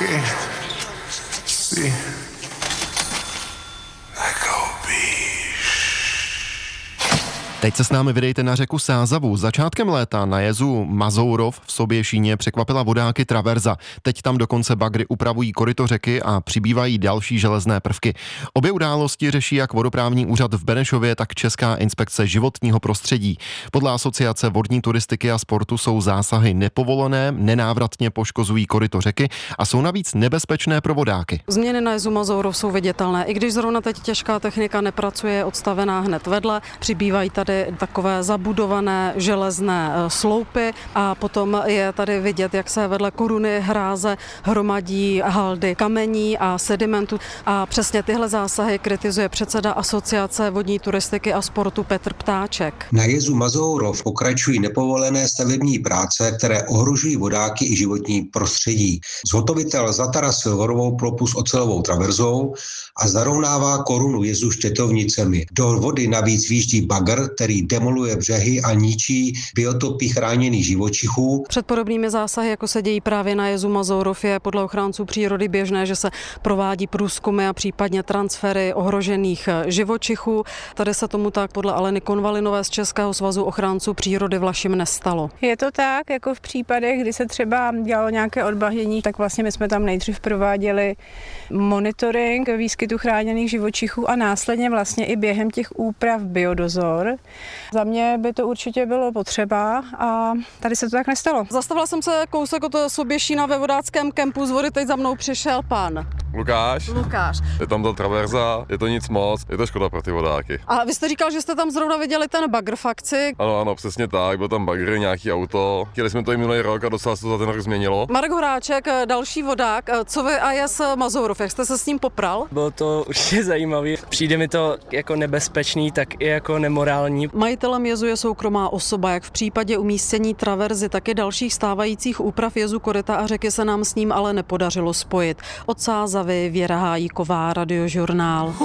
prachy si nekoupíš. Teď se s námi vydejte na řeku Sázavu. Začátkem léta na jezu Mazourov v Soběšíně překvapila vodáky traverza. Teď tam dokonce bagry upravují koryto řeky a přibývají další železné prvky. Obě události řeší jak vodoprávní úřad v Benešově, tak Česká inspekce životního prostředí. Podle Asociace vodní turistiky a sportu jsou zásahy nepovolené, nenávratně poškozují koryto řeky a jsou navíc nebezpečné pro vodáky. Změny na jezu Mazourov jsou viditelné. I když zrovna teď těžká technika nepracuje, je odstavená hned vedle, přibývají tady takové zabudované železné sloupy a potom je tady vidět, jak se vedle koruny hráze hromadí haldy kamení a sedimentu. A přesně tyhle zásahy kritizuje předseda Asociace vodní turistiky a sportu Petr Ptáček. Na jezu Mazourov pokračují nepovolené stavební práce, které ohrožují vodáky i životní prostředí. Zhotovitel zatarasil vorovou plopu s ocelovou traverzou a zarovnává korunu jezu štětovnicemi. Do vody navíc výjíždí bagr, který demoluje břehy a ničí biotopy chráněných živočichů. Před podobnými zásahy, jako se dějí právě na jezu Mazourov, je podle ochránců přírody běžné, že se provádí průzkumy a případně transfery ohrožených živočichů. Tady se tomu tak podle Aleny Konvalinové z Českého svazu ochránců přírody Vlašim nestalo. Je to tak, jako v případech, kdy se třeba dělalo nějaké odbahnění, tak vlastně my jsme tam nejdřív prováděli monitoring výskytu chráněných živočichů a následně vlastně i během těch úprav biodozor. Za mě by to určitě bylo potřeba a tady se to tak nestalo. Zastavila jsem se kousek od Soběšína ve vodáckém kempu, z vody teď za mnou přišel pan Lukáš. Je tam ta traverza, je to nic moc, je to škoda pro ty vodáky. A vy jste říkal, že jste tam zrovna viděli ten bagr v akci. Ano, přesně tak, byl tam bagr, nějaký auto. Chtěli jsme to i minulý rok a docela se to za ten rok změnilo. Marek Horáček, další vodák, co vy a jes Mazourov, jak jste se s ním popral? Bylo to určitě zajímavé. Přijde mi to jako nebezpečný, tak i jako nemorální. Majitelem jezu je soukromá osoba, jak v případě umístění traverzy, tak i dalších stávajících úprav jezu koryta a řeky se nám s ním ale nepodařilo spojit. Od Sázavy, Věra Hájíková, Radiožurnál.